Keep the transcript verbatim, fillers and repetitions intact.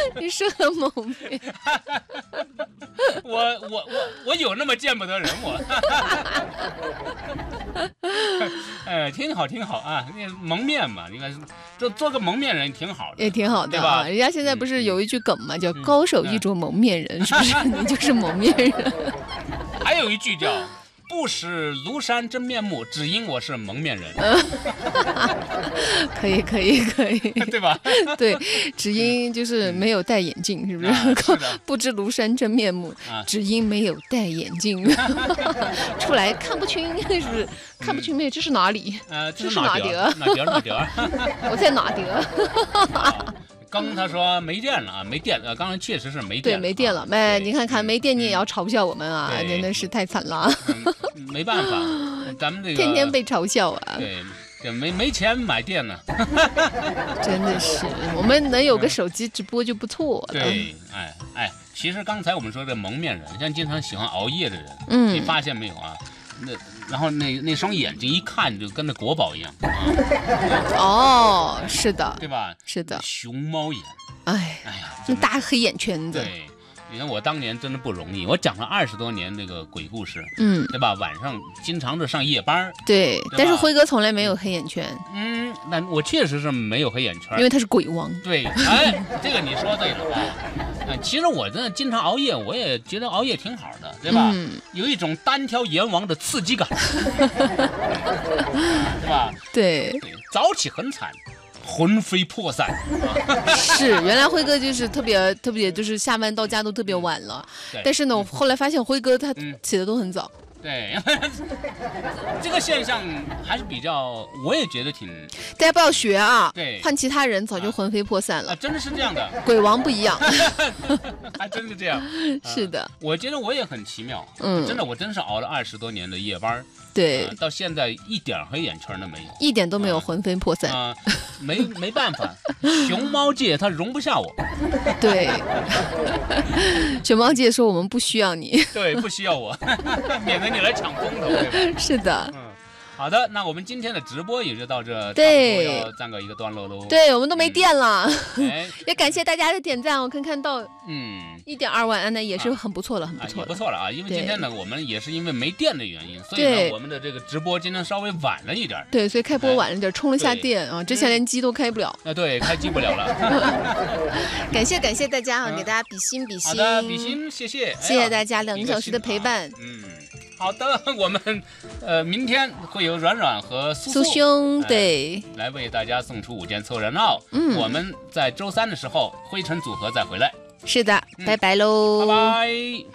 你说的蒙面， 我我我我有那么见不得人我？呃，挺好挺好啊，那蒙面嘛，你看做做个蒙面人挺好的， 也挺好的对吧？ 啊。人家现在不是有一句梗嘛，叫“高手一着蒙面人”，是不是？你就是蒙面人。 还有一句叫“不识庐山真面目，只因我是蒙面人”。 可以可以可以， 对吧？ 对，只因就是没有戴眼镜，是不是？ 啊是的不知庐山真面目， 啊只因没有戴眼镜，出来看不清，是不是？看不清妹，这是哪里？ 呃， 这是哪哪点？哪点？哪点？ 我在哪得？ 刚他说没电了啊，没电了，刚才确实是没电， 对，没电了。哎，你看看没电，你也要嘲笑我们啊， 对真的是太惨了。 嗯没办法，咱们这个天天被嘲笑啊。 对。对，没没钱买电呢， 真的是，我们能有个手机直播就不错了。 对，哎哎，其实刚才我们说这蒙面人，像经常喜欢熬夜的人， 嗯， 你发现没有啊？那然后那那双眼睛一看就跟那国宝一样啊， 哦，是的， 对吧？ 是的， 熊猫眼， 哎， 哎呀， 那大黑眼圈子。 对。你看我当年真的不容易，我讲了二十多年那个鬼故事， 嗯， 对吧？晚上经常的上夜班， 对，但是辉哥从来没有黑眼圈， 嗯，那我确实是没有黑眼圈， 因为他是鬼王。 对，哎，这个你说对了啊。嗯，其实我真的经常熬夜，我也觉得熬夜挺好的，对吧？ 嗯， 有一种单挑阎王的刺激感，对吧？ 对， 对，早起很惨。魂飞魄散， 是原来辉哥就是特别特别，就是下班到家都特别晚了。但是呢，我后来发现辉哥他起的都很早。 对，这个现象还是比较，我也觉得挺。 大家不要学啊！ 对， 换其他人早就魂飞魄散了。 啊，真的是这样的。 鬼王不一样， 还真是这样。 是的， 我觉得我也很奇妙。 嗯， 真的，我真是熬了二十多年的夜班。 对、 呃，到现在一点黑眼圈都没有， 一点都没有魂飞魄散啊、呃，没没办法，熊猫界它容不下我。 对，熊猫界说我们不需要你， 对，不需要我，免得你来抢风头，对吧？ 是的， 嗯。好的，那我们今天的直播也就到这， 对， 要暂告一个段落喽。 对，我们都没电了， 嗯哎、 也感谢大家的点赞，我看看到嗯一点二万，那也是很不错了，很不错了， 啊、不错了啊！因为今天呢，我们也是因为没电的原因，所以呢，我们的这个直播今天稍微晚了一点。 对，所以开播晚了点，充了下电啊，之前连机都开不了。 啊，对，开机不了了。 感谢感谢大家啊，给大家比心比心。 好的，比心，谢谢， 谢谢大家两个小时的陪伴。 嗯。好的，我们呃明天会有软软和苏苏兄、呃、对来为大家送出五件凑热闹。 嗯， 我们在周三的时候灰尘组合再回来。 是的，嗯、拜拜喽， 拜拜。